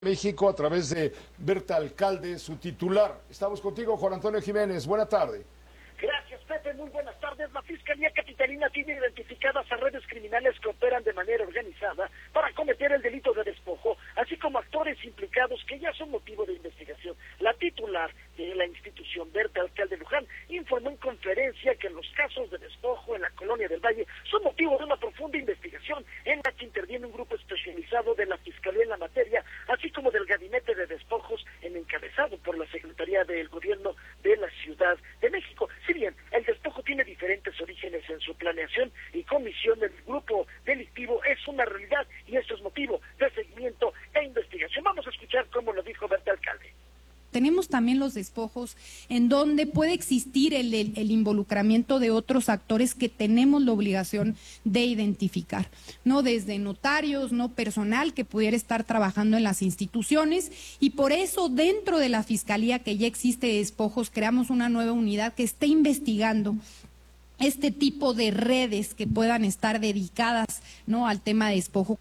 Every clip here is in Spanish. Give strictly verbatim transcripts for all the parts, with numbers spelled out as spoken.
México a través de Berta Alcalde, su titular. Estamos contigo, Juan Antonio Jiménez. Buena tarde. Gracias, Pepe. Muy buenas tardes. La Fiscalía Capitalina tiene identificadas a redes criminales que operan de manera organizada para cometer el delito de despojo, así como actores implicados que ya son motivo de investigación. La titular de la institución, Berta Alcalde Luján, informó en conferencia que los casos de despojo en la Colonia del Valle son motivo de una profunda investigación en la que interviene un grupo especializado de la Fiscalía en la materia, así como del Gabinete de Despojos, en encabezado por la Secretaría del Gobierno de la Ciudad de México. Si bien el despojo tiene diferentes orígenes en su planeación y comisión del grupo delictivo, es una realidad y esto es motivo de seguimiento e investigación. Vamos a escuchar cómo lo dijo Berta Alcalde. Tenemos también los despojos en donde puede existir el, el, el involucramiento de otros actores que tenemos la obligación de identificar, no desde notarios, no personal que pudiera estar trabajando en las instituciones, y por eso dentro de la Fiscalía que ya existe de despojos creamos una nueva unidad que esté investigando este tipo de redes que puedan estar dedicadas, ¿no?, al tema de despojo.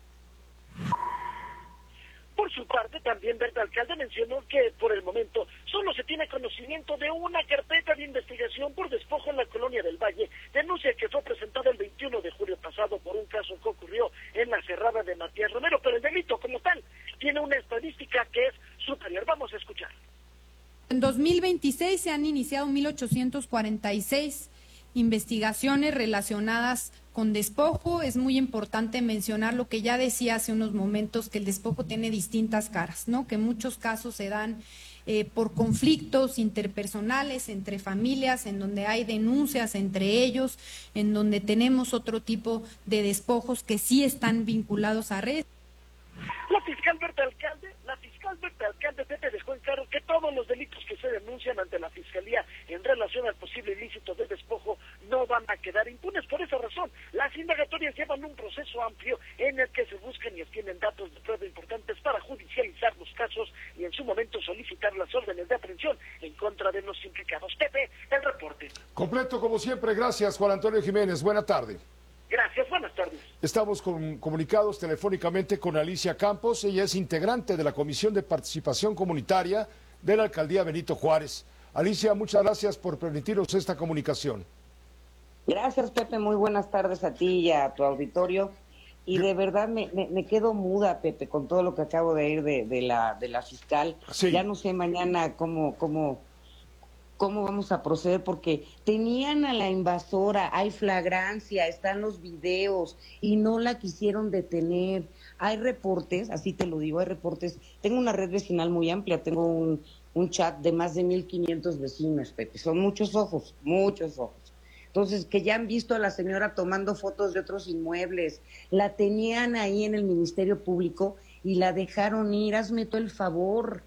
Por su parte, también Berta Alcalde mencionó que por el momento solo se tiene conocimiento de una carpeta de investigación por despojo en la Colonia del Valle, denuncia que fue presentada el veintiuno de julio pasado por un caso que ocurrió en la Cerrada de Matías Romero, pero el delito como tal tiene una estadística que es superior. Vamos a escuchar. En dos mil veintiséis se han iniciado mil ochocientos cuarenta y seis investigaciones relacionadas con despojo. Es muy importante mencionar lo que ya decía hace unos momentos, que el despojo tiene distintas caras, ¿no? Que en muchos casos se dan eh, por conflictos interpersonales entre familias, en donde hay denuncias entre ellos, en donde tenemos otro tipo de despojos que sí están vinculados a redes. La fiscal Berta Alcalde, la fiscal Berta Alcalde Pepe dejó en claro que todos los delitos que se denuncian ante la Fiscalía en relación al posible ilícito de despojo no van a quedar impunes. Por esa razón, las indagatorias llevan un proceso amplio en el que se buscan y obtienen datos de prueba importantes para judicializar los casos y en su momento solicitar las órdenes de aprehensión en contra de los implicados. Pepe, el reporte. Completo como siempre. Gracias, Juan Antonio Jiménez. Buena tarde. Gracias, buenas tardes. Estamos con, comunicados telefónicamente con Alicia Campos. Ella es integrante de la Comisión de Participación Comunitaria de la Alcaldía Benito Juárez. Alicia, muchas gracias por permitirnos esta comunicación. Gracias, Pepe. Muy buenas tardes a ti y a tu auditorio. Y de verdad me, me, me quedo muda, Pepe, con todo lo que acabo de ir de, de, la, de la fiscal. Sí. Ya no sé mañana cómo... cómo cómo vamos a proceder, porque tenían a la invasora, hay flagrancia, están los videos y no la quisieron detener. Hay reportes, así te lo digo, hay reportes. Tengo una red vecinal muy amplia, tengo un, un chat de más de mil quinientos vecinos, Pepe, son muchos ojos, muchos ojos. Entonces, que ya han visto a la señora tomando fotos de otros inmuebles, la tenían ahí en el Ministerio Público y la dejaron ir, hazme todo el favor.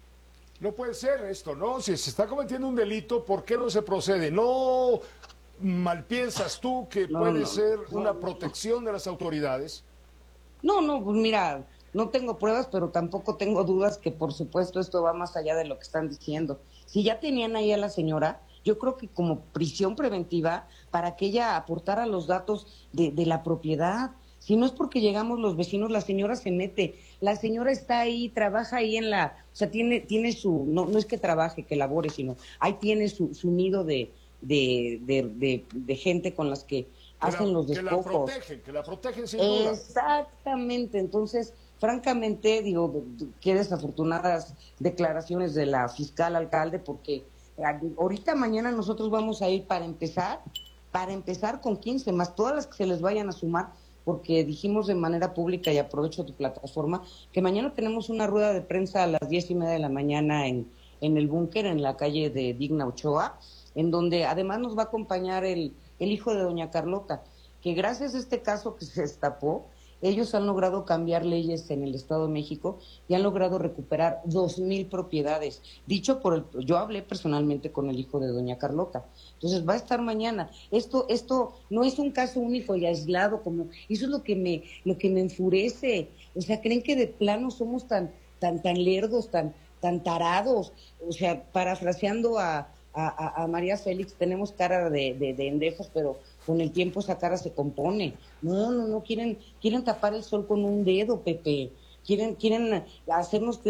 No puede ser esto, ¿no? Si se está cometiendo un delito, ¿por qué no se procede? ¿No malpiensas tú que no, puede no, ser no, una protección de las autoridades? No, no, pues mira, no tengo pruebas, pero tampoco tengo dudas que por supuesto esto va más allá de lo que están diciendo. Si ya tenían ahí a la señora, yo creo que como prisión preventiva para que ella aportara los datos de, de la propiedad. Si no es porque llegamos los vecinos, la señora se mete, la señora está ahí, trabaja ahí en la, o sea, tiene tiene su, no no es que trabaje, que labore, sino ahí tiene su, su nido de, de, de, de, de gente con las que, que hacen la, los despojos. Que la protegen, que la protegen sin duda. Exactamente, entonces, francamente, digo, qué desafortunadas declaraciones de la fiscal alcalde, porque ahorita mañana nosotros vamos a ir para empezar, para empezar con quince, más todas las que se les vayan a sumar, porque dijimos de manera pública, y aprovecho tu plataforma, que mañana tenemos una rueda de prensa a las diez y media de la mañana en, en el búnker, en la calle de Digna Ochoa, en donde además nos va a acompañar el, el hijo de doña Carlota, que gracias a este caso que se destapó, ellos han logrado cambiar leyes en el Estado de México y han logrado recuperar dos mil propiedades. Dicho por el, yo hablé personalmente con el hijo de doña Carlota. Entonces va a estar mañana. Esto, esto no es un caso único y aislado, como eso es lo que me, lo que me enfurece. O sea, creen que de plano somos tan, tan, tan lerdos, tan, tan tarados. O sea, parafraseando a, a, a María Félix, tenemos cara de, de, de endejos, pero con el tiempo esa cara se compone. No, no, no, quieren, quieren tapar el sol con un dedo, Pepe. quieren, quieren hacernos